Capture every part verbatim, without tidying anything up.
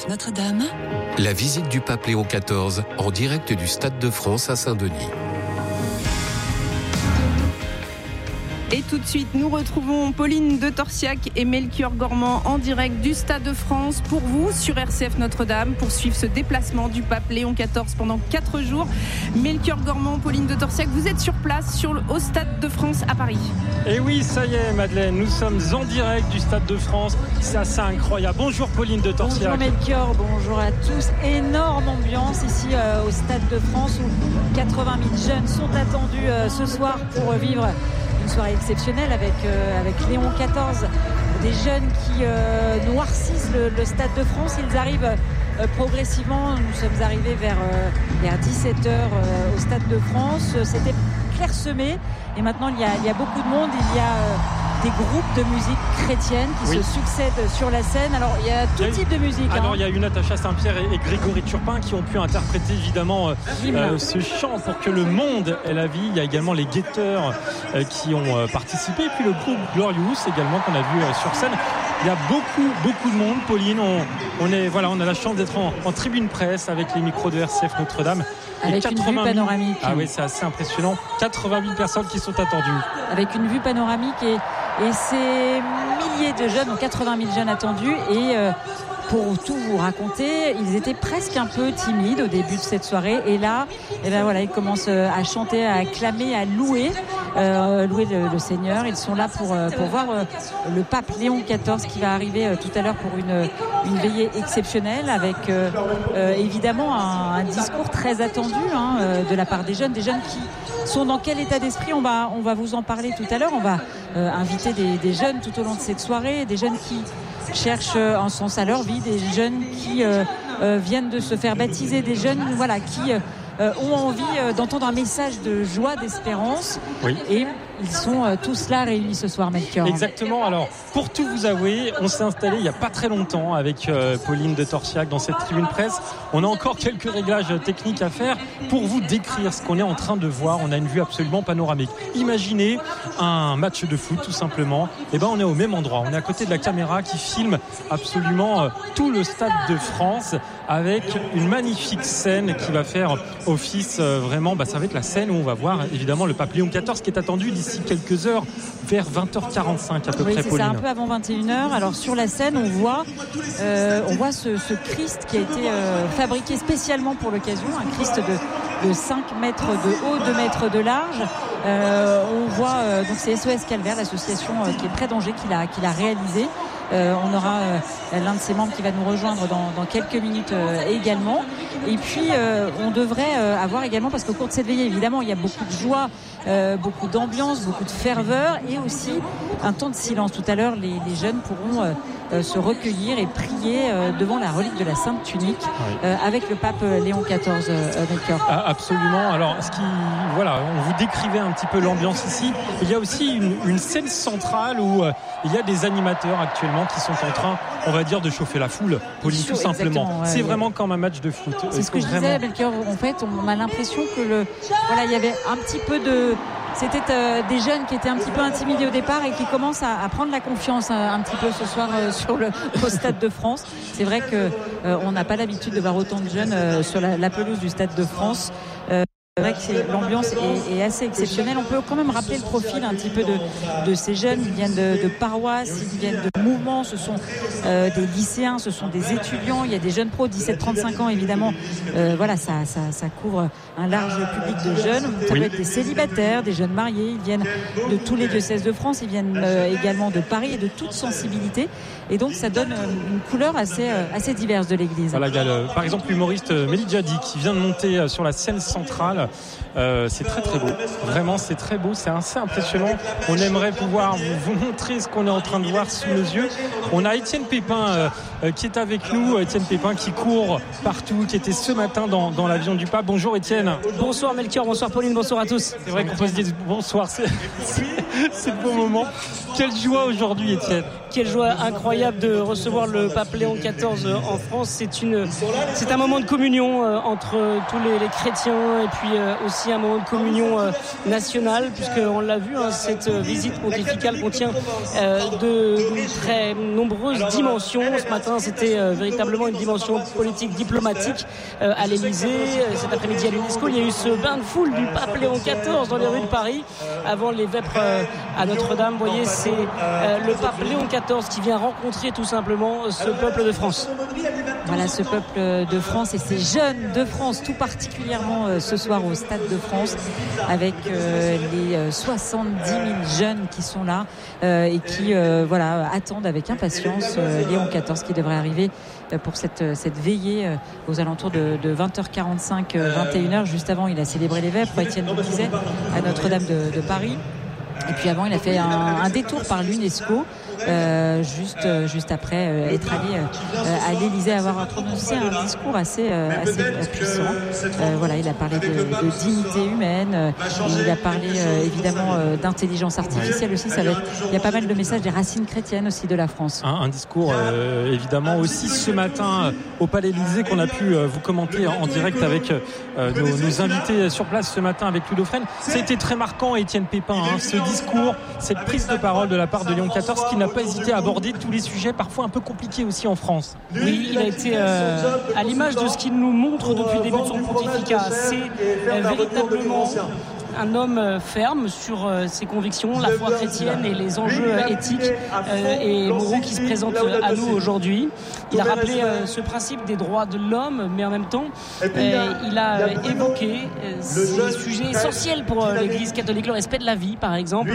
F Notre-Dame. La visite du pape Léon quatorze en direct du Stade de France à Saint-Denis. Et tout de suite, nous retrouvons Pauline de Torsiac et Melchior Gormand en direct du Stade de France pour vous sur R C F Notre-Dame pour suivre ce déplacement du pape Léon quatorze pendant quatre jours. Melchior Gormand, Pauline de Torsiac, vous êtes sur place sur le, au Stade de France à Paris. Et oui, ça y est Madeleine, nous sommes en direct du Stade de France. C'est assez incroyable. Bonjour Pauline de Torsiac. Bonjour Melchior, bonjour à tous. Énorme ambiance ici euh, au Stade de France où quatre-vingt mille jeunes sont attendus euh, ce soir pour euh, vivre une soirée exceptionnelle avec, euh, avec Léon quatorze, des jeunes qui euh, noircissent le, le Stade de France. Ils arrivent euh, progressivement, nous sommes arrivés vers, euh, vers dix-sept heures euh, au Stade de France. C'était clairsemé et maintenant il y, a, il y a beaucoup de monde, il y a euh, des groupes de musique chrétienne qui oui. se succèdent sur la scène. Alors il y a tout il y a, type de musique. Alors hein. il y a eu Natacha Saint-Pierre et, et Grégory Turpin qui ont pu interpréter évidemment euh, euh, ce chant pour que le monde ait la vie. Il y a également les guetteurs euh, qui ont euh, participé et puis le groupe Glorious également qu'on a vu euh, sur scène. Il y a beaucoup beaucoup de monde. Pauline, on, on est voilà, on a la chance d'être en, en tribune presse avec les micros de R C F Notre-Dame. Avec une vue panoramique. Ah oui, c'est assez impressionnant. quatre-vingt mille personnes qui sont attendues. Avec une vue panoramique et, et ces milliers de jeunes, donc quatre-vingt mille jeunes attendus. Et euh, pour tout vous raconter, ils étaient presque un peu timides au début de cette soirée. Et là, et ben voilà, ils commencent à chanter, à acclamer, à louer, euh, louer le, le Seigneur. Ils sont là pour, pour voir euh, le pape Léon quatorze qui va arriver euh, tout à l'heure pour une, une veillée exceptionnelle avec euh, euh, évidemment un, un discours très attendu hein, euh, de la part des jeunes, des jeunes qui sont dans quel état d'esprit. On va, on va vous en parler tout à l'heure. On va euh, inviter des, des jeunes tout au long de cette soirée, des jeunes qui cherchent un sens à leur vie, des jeunes qui euh, euh, viennent de se faire baptiser, des jeunes voilà, qui euh, ont envie euh, d'entendre un message de joie, d'espérance. Oui. Et ils sont euh, tous là réunis ce soir, Melchior. Exactement. Alors, pour tout vous avouer, on s'est installé il n'y a pas très longtemps avec euh, Pauline de Torsiac dans cette tribune presse. On a encore quelques réglages techniques à faire pour vous décrire ce qu'on est en train de voir. On a une vue absolument panoramique. Imaginez un match de foot, tout simplement. Et ben, on est au même endroit. On est à côté de la caméra qui filme absolument euh, tout le Stade de France avec une magnifique scène qui va faire office euh, vraiment. Bah, ça va être la scène où on va voir évidemment le pape Léon quatorze qui est attendu d'ici quelques heures, vers vingt heures quarante-cinq à peu oui, près, c'est Pauline. Ça, un peu avant vingt et une heures. Alors sur la scène, on voit, euh, on voit ce, ce Christ qui a été euh, fabriqué spécialement pour l'occasion, un Christ de, de cinq mètres de haut, deux mètres de large. Euh, on voit, euh, donc c'est S O S Calvaire, l'association euh, qui est près d'Angers, qui l'a, qui l'a réalisé. Euh, on aura euh, l'un de ses membres qui va nous rejoindre dans, dans quelques minutes euh, également. Et puis euh, on devrait euh, avoir également, parce qu'au cours de cette veillée, évidemment, il y a beaucoup de joie, euh, beaucoup d'ambiance, beaucoup de ferveur et aussi un temps de silence. Tout à l'heure, les, les jeunes pourront euh, euh, se recueillir et prier euh, devant la relique de la Sainte Tunique oui. euh, avec le pape Léon quatorze. Euh, ah, absolument. Alors, ce qui, voilà, on vous décrivait un petit peu l'ambiance ici. Il y a aussi une, une scène centrale où euh, il y a des animateurs actuellement qui sont en train, on va dire, de chauffer la foule, Pauline, tout simplement. Ouais, c'est ouais. vraiment comme un match de foot. C'est ce que je vraiment... disais, Melchior. En fait, on a l'impression que le, voilà, il y avait un petit peu de, c'était euh, des jeunes qui étaient un petit peu intimidés au départ et qui commencent à, à prendre la confiance un, un petit peu ce soir euh, sur le au Stade de France. C'est vrai que euh, on n'a pas l'habitude de voir autant de jeunes euh, sur la, la pelouse du Stade de France. Euh, C'est vrai que c'est, l'ambiance est, est assez exceptionnelle. On peut quand même rappeler le profil un petit peu de, de ces jeunes. Ils viennent de, de paroisses, ils viennent de mouvements. Ce sont euh, des lycéens, ce sont des étudiants. Il y a des jeunes pros, dix-sept à trente-cinq ans évidemment. Euh, voilà, ça, ça, ça couvre un large public de jeunes. Ça oui. peut être des célibataires, des jeunes mariés. Ils viennent de tous les diocèses de France. Ils viennent euh, également de Paris et de toute sensibilité. Et donc ça donne une couleur assez, assez diverse de l'église. Voilà, il y a le, par exemple l'humoriste Mélie Djadi qui vient de monter sur la scène centrale. Euh, c'est très très beau, vraiment c'est très beau, c'est assez impressionnant. On aimerait pouvoir vous, vous montrer ce qu'on est en train de voir sous nos yeux. On a Étienne Pépin euh, euh, qui est avec nous, Étienne Pépin qui court partout, qui était ce matin dans, dans l'avion du pape. Bonjour Étienne. Bonsoir Melchior, bonsoir Pauline, bonsoir à tous. C'est vrai qu'on peut se dire bonsoir, c'est, c'est, C'est le bon moment. Quelle joie aujourd'hui, Étienne. Quelle joie incroyable de recevoir le pape Léon quatorze en France. C'est, une, c'est un moment de communion euh, entre tous les, les chrétiens et puis euh, aussi un moment de communion euh, nationale, puisqu'on l'a vu, hein, cette visite pontificale contient euh, de très nombreuses dimensions. Ce matin, c'était euh, véritablement une dimension politique, diplomatique euh, à l'Élysée. Cet après-midi à l'UNESCO, il y a eu ce bain de foule du pape Léon quatorze dans les rues de Paris avant les vêpres euh, à Notre-Dame. Vous voyez, c'est euh, le pape Léon quatorze qui vient rencontrer tout simplement ce peuple de France. Voilà, ce peuple de France et ces jeunes de France, tout particulièrement euh, ce soir au Stade de France, avec euh, les euh, soixante-dix mille jeunes qui sont là euh, et qui euh, voilà, attendent avec impatience euh, Léon quatorze qui devrait arriver euh, pour cette, cette veillée euh, aux alentours de, de vingt heures quarante-cinq, euh, vingt et une heures. Juste avant, il a célébré les vêpres, Étienne vous le disait, à Notre-Dame de, de Paris. Et puis avant, il a fait un, un détour par l'UNESCO, euh, juste, euh, juste après euh, être allé euh, à l'Élysée, avoir prononcé un discours assez, euh, assez puissant. Euh, voilà, il a parlé de, de dignité humaine, euh, il a parlé euh, évidemment euh, d'intelligence artificielle aussi. Ça va être, il y a pas mal de messages des racines chrétiennes aussi de la France. Un, un discours euh, évidemment aussi ce matin au Palais Élysée qu'on a pu euh, vous commenter en, en direct avec euh, nos, nos invités sur place ce matin avec Ludo Fresne. Ça a été très marquant, Étienne Pépin, hein, ce discours, cette prise de parole de la part de Léon quatorze qui n'a pas hésité à aborder tous les sujets parfois un peu compliqués aussi en France. Oui, il a été euh, à l'image de ce qu'il nous montre depuis le début de son pontificat. C'est euh, véritablement un homme ferme sur ses convictions, la foi chrétienne et les enjeux éthiques et moraux qui se présentent à nous aujourd'hui. Il a rappelé ce principe des droits de l'homme, mais en même temps, il a évoqué ces sujets essentiels pour l'Église catholique, le respect de la vie, par exemple.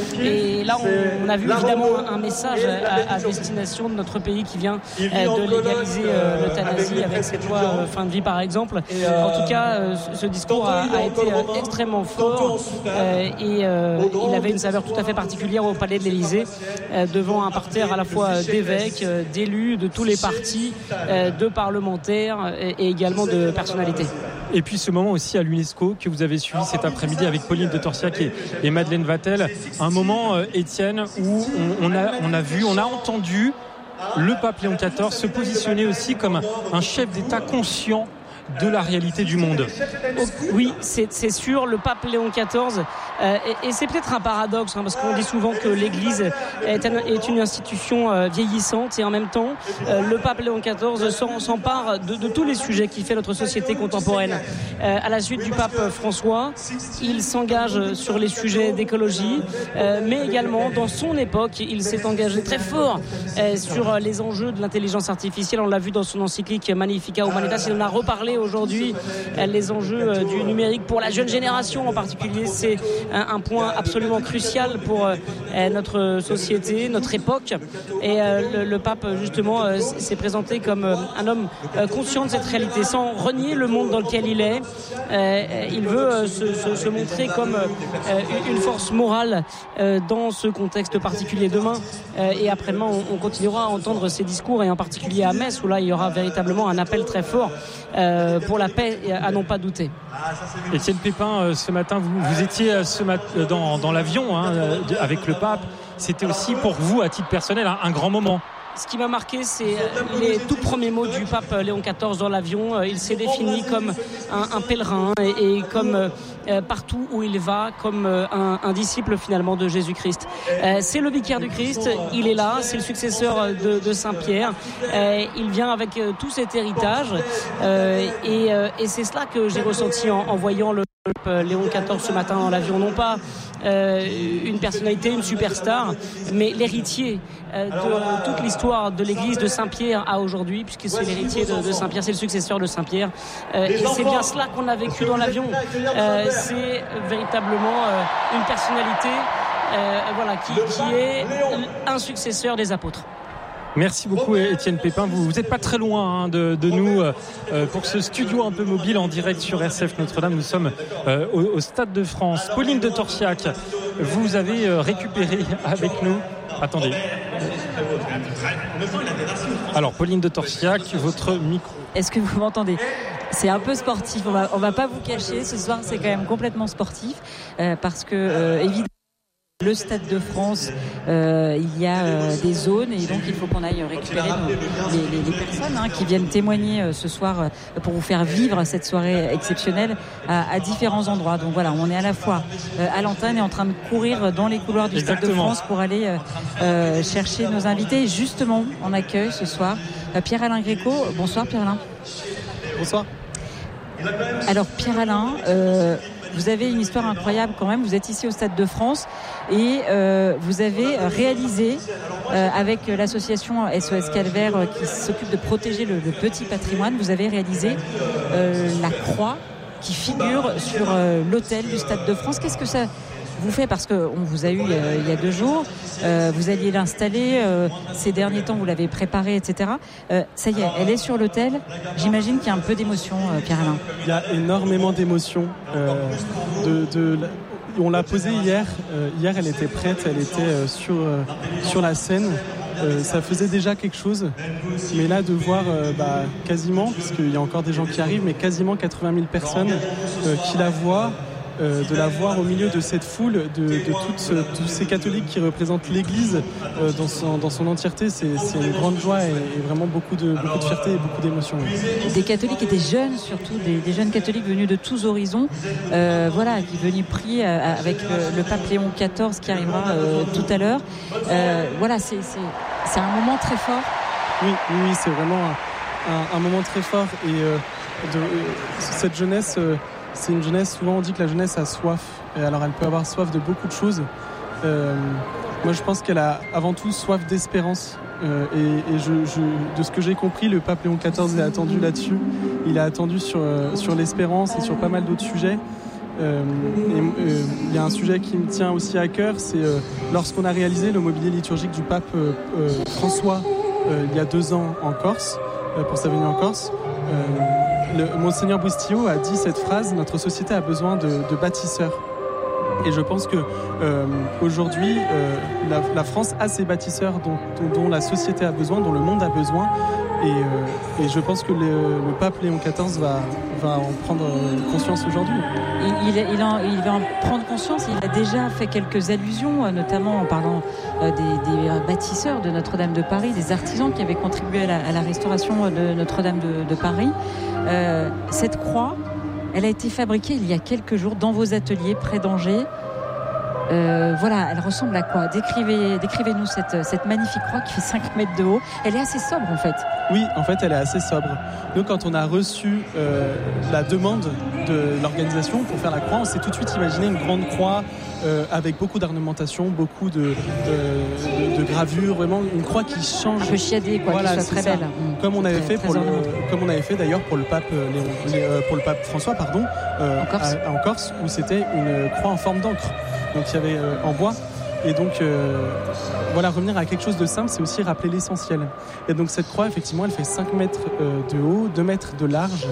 Et là, on a vu évidemment un message à destination de notre pays qui vient de légaliser l'euthanasie avec cette loi fin de vie, par exemple. En tout cas, ce discours a été extrêmement fort. Euh, et euh, il avait une saveur tout à fait particulière au Palais de l'Élysée, euh, devant un parterre à la fois d'évêques, euh, d'élus, de tous les partis, euh, de parlementaires et, et également de personnalités. Et puis ce moment aussi à l'UNESCO que vous avez suivi cet après-midi avec Pauline de Torsiac et, et Madeleine Vatel, un moment, euh, Étienne, où on, on, a, on a vu, on a entendu le pape Léon quatorze se positionner aussi comme un, un chef d'État conscient de la réalité du monde. Oui, c'est, c'est sûr, le pape Léon quatorze, euh, et, et c'est peut-être un paradoxe, hein, parce qu'on dit souvent que l'Église est, un, est une institution euh, vieillissante, et en même temps, euh, le pape Léon quatorze s'empare de, de tous les sujets qui fait notre société contemporaine. Euh, à la suite du pape François, il s'engage sur les sujets d'écologie, euh, mais également, dans son époque, il s'est engagé très fort euh, sur les enjeux de l'intelligence artificielle. On l'a vu dans son encyclique Magnificat Humanitas, il en a reparlé aujourd'hui, les enjeux du numérique pour la jeune génération en particulier. C'est un point absolument crucial pour notre société, notre époque. Et le, le pape, justement, s'est présenté comme un homme conscient de cette réalité, sans renier le monde dans lequel il est. Il veut se, se, se montrer comme une force morale dans ce contexte particulier. Demain et après-demain, on continuera à entendre ces discours, et en particulier à Metz, où là, il y aura véritablement un appel très fort Euh, pour la paix, à n'en pas douter. Étienne Pépin, ce matin, vous, vous étiez ce mat- dans, dans l'avion hein, avec le pape. C'était aussi pour vous, à titre personnel, un, un grand moment. Ce qui m'a marqué, c'est les tout premiers mots du pape Léon quatorze dans l'avion. Il s'est défini comme un, un pèlerin et, et comme euh, partout où il va, comme euh, un, un disciple finalement de Jésus-Christ. Euh, c'est le vicaire du Christ, il est là, c'est le successeur de, de Saint-Pierre. Euh, il vient avec euh, tout cet héritage euh, et, euh, et c'est cela que j'ai ressenti en, en voyant le pape Léon quatorze ce matin dans l'avion. Non pas euh, une personnalité, une superstar, mais l'héritier euh, de toute l'histoire de l'église de Saint-Pierre à aujourd'hui, puisque c'est l'héritier de, de Saint-Pierre, c'est le successeur de Saint-Pierre. Euh, et c'est bien cela qu'on a vécu dans l'avion. Euh, c'est véritablement euh, une personnalité euh, voilà, qui, qui est un successeur des apôtres. Merci beaucoup Étienne Pépin, vous n'êtes pas très loin hein, de, de nous euh, pour ce studio un peu mobile en direct sur R C F Notre-Dame. Nous sommes euh, au, au Stade de France. Pauline de Torsiac, vous avez euh, récupéré avec nous, attendez, alors Pauline de Torsiac, votre micro. Est-ce que vous m'entendez ? C'est un peu sportif, on va, on va pas vous cacher, ce soir c'est quand même complètement sportif euh, parce que euh, évidemment le Stade de France, euh, il y a euh, des zones et donc il faut qu'on aille récupérer nos, les, les, les personnes hein, qui viennent témoigner euh, ce soir euh, pour vous faire vivre cette soirée exceptionnelle à, à différents endroits. Donc voilà, on est à la fois euh, à l'antenne et en train de courir dans les couloirs du Exactement. Stade de France pour aller euh, euh, chercher nos invités. Et justement, on accueille ce soir euh, Pierre-Alain Gréco. Bonsoir Pierre-Alain. Bonsoir. Alors Pierre-Alain, euh, vous avez une histoire incroyable quand même. Vous êtes ici au Stade de France et euh, vous avez réalisé euh, avec l'association S O S Calvaire euh, qui s'occupe de protéger le, le petit patrimoine, vous avez réalisé euh, la croix qui figure sur euh, l'autel du Stade de France. Qu'est-ce que ça vous fait? Parce qu'on vous a eu euh, il y a deux jours, euh, vous alliez l'installer, euh, ces derniers temps vous l'avez préparée, et cetera. Euh, ça y est, elle est sur l'autel. J'imagine qu'il y a un peu d'émotion, euh, Pierre-Alain. Il y a énormément d'émotion. Euh, de, de, on l'a posée hier. Euh, hier, elle était prête, elle était euh, sur, euh, sur la scène. Euh, ça faisait déjà quelque chose. Mais là, de voir euh, bah, quasiment, parce qu'il y a encore des gens qui arrivent, mais quasiment quatre-vingt mille personnes euh, qui la voient. Euh, de la voir au milieu de cette foule, de, de toutes, euh, tous ces catholiques qui représentent l'Église euh, dans, son, dans son entièreté, c'est, c'est une grande joie et, et vraiment beaucoup de, beaucoup de fierté et beaucoup d'émotion. Des catholiques et des jeunes surtout, des, des jeunes catholiques venus de tous horizons, euh, voilà, qui venaient prier euh, avec le, le pape Léon quatorze qui arrivera euh, tout à l'heure. Euh, voilà, c'est, c'est, c'est un moment très fort. Oui, oui, oui c'est vraiment un, un, un moment très fort et euh, de, euh, cette jeunesse... Euh, C'est une jeunesse, souvent on dit que la jeunesse a soif. Et alors elle peut avoir soif de beaucoup de choses. Euh, moi je pense qu'elle a avant tout soif d'espérance. Euh, et et je, je, de ce que j'ai compris, le pape Léon quatorze l'a attendu là-dessus. Il a attendu sur, euh, sur l'espérance et sur pas mal d'autres sujets. Euh, et euh, il y a un sujet qui me tient aussi à cœur, c'est euh, lorsqu'on a réalisé le mobilier liturgique du pape euh, euh, François euh, il y a deux ans en Corse, euh, pour sa venue en Corse. Euh, Le, Monseigneur Boustillot a dit cette phrase: notre société a besoin de, de bâtisseurs. Et je pense que euh, aujourd'hui, euh, la, la France a ces bâtisseurs dont, dont, dont la société a besoin, dont le monde a besoin. Et, euh, et je pense que le, le pape Léon quatorze va, va en prendre conscience aujourd'hui. Il, il, il, en, il va en prendre conscience. Il a déjà fait quelques allusions, notamment en parlant des, des bâtisseurs de Notre-Dame de Paris, des artisans qui avaient contribué à la, à la restauration de Notre-Dame de, de Paris. Euh, cette croix, elle a été fabriquée il y a quelques jours dans vos ateliers près d'Angers. Euh, voilà, elle ressemble à quoi? Décrivez, décrivez-nous cette, cette magnifique croix qui fait cinq mètres de haut. Elle est assez sobre en fait. Oui, en fait, elle est assez sobre. Nous, quand on a reçu euh, la demande de l'organisation pour faire la croix, on s'est tout de suite imaginé une grande croix euh, avec beaucoup d'ornementation, beaucoup de, de, de, de gravures, vraiment une croix qui change. Un peu chiadée, quoi, voilà, qui soit très ça. belle. Comme on avait très, fait pour très le, comme on avait fait d'ailleurs pour le pape Léon, euh, pour le pape François, pardon, euh, en Corse, à, en Corse, où c'était une croix en forme d'encre. Donc il y avait euh, en bois. Et donc, euh, voilà, revenir à quelque chose de simple, c'est aussi rappeler l'essentiel. Et donc, cette croix, effectivement, elle fait cinq mètres euh, de haut, deux mètres de large.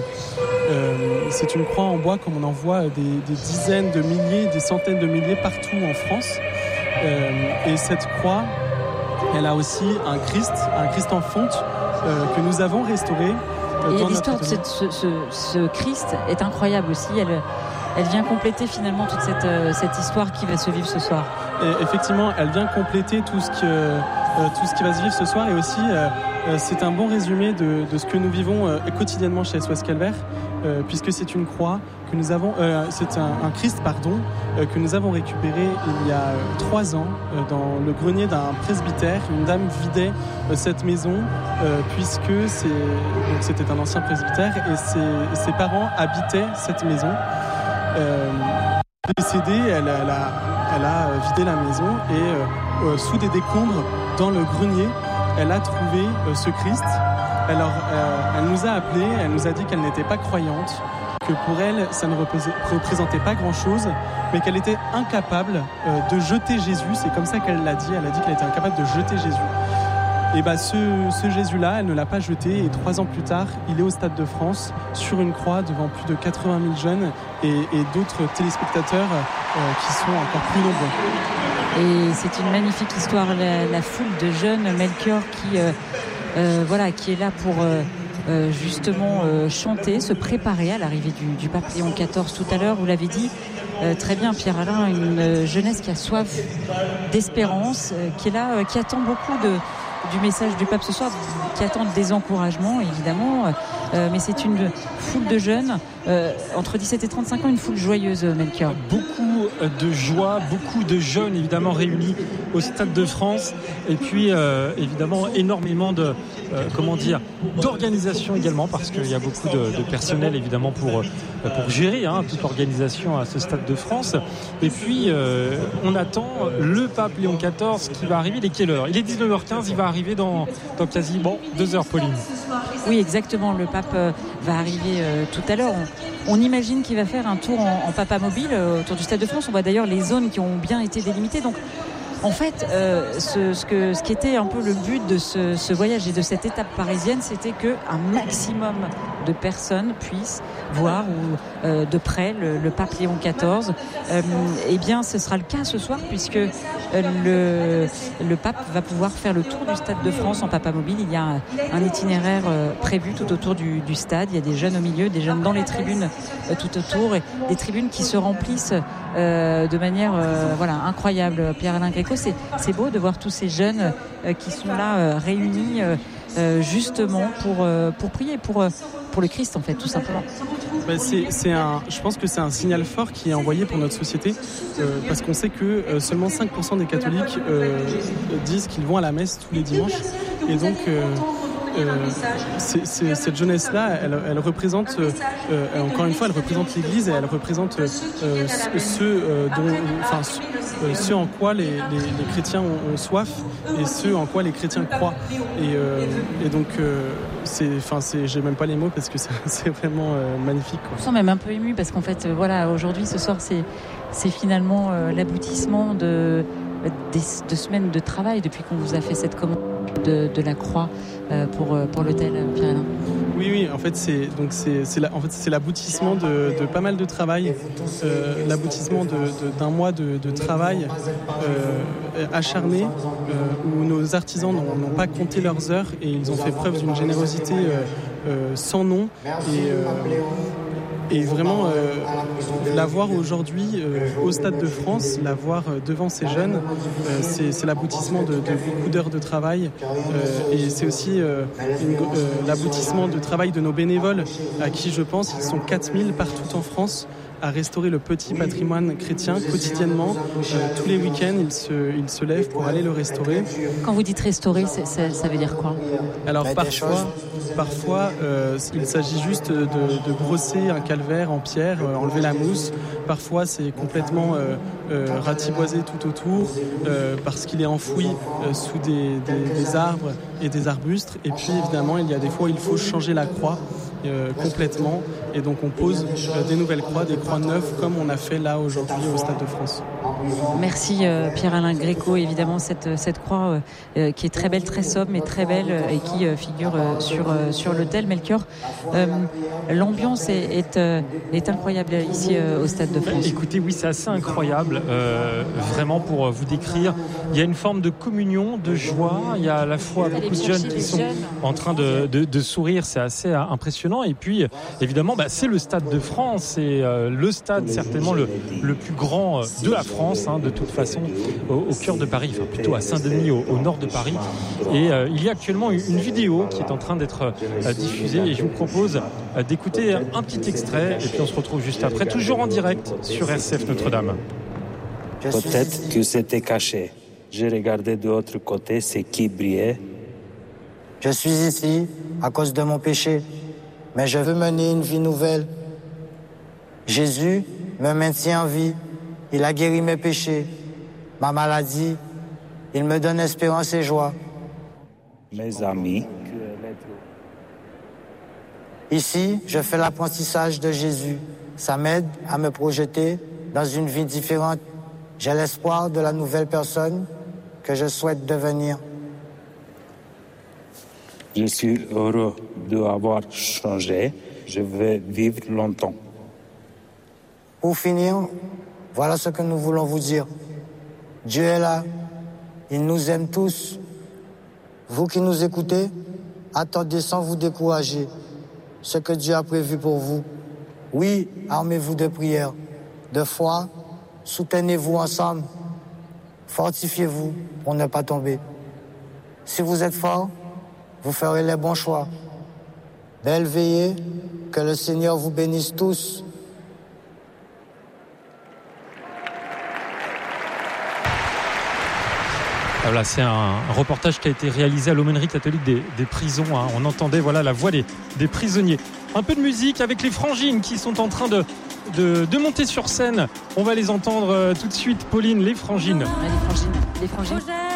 Euh, c'est une croix en bois comme on en voit des, des dizaines de milliers, des centaines de milliers partout en France. Euh, et cette croix, elle a aussi un Christ, un Christ en fonte euh, que nous avons restauré. Euh, et l'histoire de cette, ce, ce, ce Christ est incroyable aussi. Elle, elle vient compléter finalement toute cette, euh, cette histoire qui va se vivre ce soir. Et effectivement, elle vient compléter tout ce, que, euh, tout ce qui va se vivre ce soir. Et aussi, euh, euh, c'est un bon résumé de, de ce que nous vivons euh, quotidiennement chez S O S Calvaire, euh, puisque c'est une croix que nous avons, euh, c'est un, un Christ, pardon, euh, que nous avons récupéré il y a euh, trois ans euh, dans le grenier d'un presbytère. Une dame vidait euh, cette maison, euh, puisque c'est, donc c'était un ancien presbytère et ses, ses parents habitaient cette maison. Euh, décédée, elle, elle, a, elle a vidé la maison et euh, euh, sous des décombres dans le grenier, elle a trouvé euh, ce Christ. Alors, euh, elle nous a appelés, elle nous a dit qu'elle n'était pas croyante, que pour elle, ça ne représentait pas grand-chose, mais qu'elle était incapable euh, de jeter Jésus. C'est comme ça qu'elle l'a dit. Elle a dit qu'elle était incapable de jeter Jésus. Et bah ce, ce Jésus-là, elle ne l'a pas jeté. Et trois ans plus tard, il est au Stade de France, sur une croix, devant plus de quatre-vingt mille jeunes et, et d'autres téléspectateurs euh, qui sont encore plus nombreux. Et c'est une magnifique histoire, la, la foule de jeunes, Melchior qui, euh, euh, voilà, qui est là pour euh, euh, justement euh, chanter, se préparer à l'arrivée du, du pape Léon quatorze tout à l'heure, vous l'avez dit. euh, très bien Pierre-Alain, une euh, jeunesse qui a soif d'espérance, euh, qui est là, euh, qui attend beaucoup de, du message du pape ce soir, qui attend des encouragements évidemment, euh, mais c'est une foule de jeunes, euh, entre dix-sept et trente-cinq ans, une foule joyeuse, Melchior. Beaucoup de joie, beaucoup de jeunes évidemment réunis au Stade de France, et puis euh, évidemment énormément de euh, comment dire d'organisation également, parce qu'il y a beaucoup de, de personnel évidemment pour, pour gérer hein, toute l'organisation à ce Stade de France. Et puis euh, on attend le pape Léon quatorze qui va arriver. Il est quelle heure ? Il est dix-neuf heures quinze, il va arriver dans, dans quasiment deux heures, Pauline. Oui, exactement, le pape euh, va arriver euh, tout à l'heure. On, on imagine qu'il va faire un tour en, en papa mobile euh, autour du Stade de France. On voit d'ailleurs les zones qui ont bien été délimitées. Donc en fait, euh, ce, ce, que, ce qui était un peu le but de ce, ce voyage et de cette étape parisienne, c'était qu'un maximum de personnes puissent voir ou, euh, de près le, le pape Léon quatorze. Euh, eh bien, ce sera le cas ce soir, puisque euh, le, le pape va pouvoir faire le tour du Stade de France en papa mobile. Il y a un, un itinéraire euh, prévu tout autour du, du stade. Il y a des jeunes au milieu, des jeunes dans les tribunes euh, tout autour, et des tribunes qui se remplissent euh, de manière euh, voilà, incroyable. Pierre-Alain Gréco, c'est, c'est beau de voir tous ces jeunes euh, qui sont là euh, réunis euh, euh, justement pour, euh, pour prier, pour, euh, pour le Christ en fait, tout simplement. Bah c'est, c'est un, je pense que c'est un signal fort qui est envoyé pour notre société, euh, parce qu'on sait que euh, seulement cinq pour cent des catholiques euh, disent qu'ils vont à la messe tous les dimanches, et donc euh, euh, c'est, c'est, cette jeunesse-là, elle, elle représente, euh, encore une fois, elle représente l'Église, et elle représente euh, ceux, euh, dont, enfin, euh, ceux en quoi les, les, les chrétiens ont, ont soif, et ceux en quoi les chrétiens croient. Et, euh, et donc, euh, c'est, enfin, c'est, j'ai même pas les mots parce que c'est, c'est vraiment euh, magnifique, quoi. Je me sens même un peu ému parce qu'en fait, euh, voilà, aujourd'hui, ce soir, c'est, c'est finalement euh, l'aboutissement de, des, de semaines de travail depuis qu'on vous a fait cette commande de, de la croix euh, pour, pour l'hôtel Pierre-Alain. Oui, oui, en fait, c'est, donc c'est, c'est, la, en fait, c'est l'aboutissement de, de pas mal de travail, euh, l'aboutissement de, de, d'un mois de, de travail euh, acharné, euh, où nos artisans n'ont, n'ont pas compté leurs heures, et ils ont fait preuve d'une générosité euh, euh, sans nom. Et, euh, Et vraiment, euh, la voir aujourd'hui euh, au Stade de France, la voir euh, devant ces jeunes, euh, c'est, c'est l'aboutissement de, de beaucoup d'heures de travail. Euh, et c'est aussi euh, une, euh, l'aboutissement du travail de nos bénévoles, à qui je pense, ils sont quatre mille partout en France, à restaurer le petit patrimoine chrétien quotidiennement. Euh, tous les week-ends, ils se, ils se lèvent pour aller le restaurer. Quand vous dites restaurer, c'est, c'est, ça veut dire quoi ? Alors parfois, parfois euh, il s'agit juste de, de brosser un calvaire en pierre, euh, enlever la mousse. Parfois, c'est complètement euh, euh, ratiboisé tout autour euh, parce qu'il est enfoui euh, sous des, des, des arbres et des arbustes. Et puis évidemment, il y a des fois où il faut changer la croix Euh, complètement, et donc on pose euh, des nouvelles croix, des croix neuves, comme on a fait là aujourd'hui au Stade de France. Merci euh, Pierre-Alain Gréco, évidemment cette, cette croix euh, qui est très belle, très sobre mais très belle, euh, et qui euh, figure euh, sur, euh, sur l'autel. Melchior, euh, l'ambiance est, est, euh, est incroyable ici euh, au Stade de France. Écoutez, oui, c'est assez incroyable, euh, vraiment, pour vous décrire. Il y a une forme de communion, de joie, il y a à la fois beaucoup de jeunes qui sont jeunes. en train de, de, de sourire, c'est assez impressionnant. Et puis évidemment bah, c'est le Stade de France, c'est euh, le stade certainement le, le plus grand euh, de la France, hein, de toute façon, au, au cœur de Paris, enfin plutôt à Saint-Denis, au, au nord de Paris. Et euh, il y a actuellement une, une vidéo qui est en train d'être euh, diffusée, et je vous propose euh, d'écouter un petit extrait, et puis on se retrouve juste après, toujours en direct sur R C F Notre-Dame. Peut-être que c'était caché. J'ai regardé de l'autre côté ce qui brillait. Je suis ici à cause de mon péché, mais je veux mener une vie nouvelle. Jésus me maintient en vie. Il a guéri mes péchés, ma maladie. Il me donne espérance et joie. Mes amis. Ici, je fais l'apprentissage de Jésus. Ça m'aide à me projeter dans une vie différente. J'ai l'espoir de la nouvelle personne que je souhaite devenir. Je suis heureux d'avoir changé. Je vais vivre longtemps. Pour finir, voilà ce que nous voulons vous dire. Dieu est là. Il nous aime tous. Vous qui nous écoutez, attendez sans vous décourager ce que Dieu a prévu pour vous. Oui, armez-vous de prières. de foi, soutenez-vous ensemble. Fortifiez-vous pour ne pas tomber. Si vous êtes fort, vous ferez les bons choix. Belle veillée, que le Seigneur vous bénisse tous. Voilà, c'est un reportage qui a été réalisé à l'aumônerie catholique des, des prisons. Hein. On entendait voilà, la voix des, des prisonniers. Un peu de musique avec les Frangines qui sont en train de, de, de monter sur scène. On va les entendre tout de suite. Pauline, les Frangines. Ouais, les Frangines. Les Frangines.